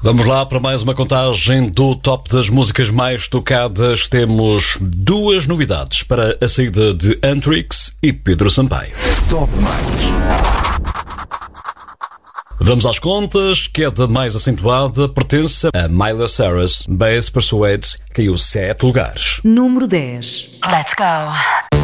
Vamos lá para mais uma contagem do top das músicas mais tocadas. Temos duas novidades para a saída de Antrix e Pedro Sampaio. Top mais. Vamos às contas. Queda mais acentuada pertence a Miley Cyrus. Base Persuade caiu 7 lugares. Número 10. Let's go.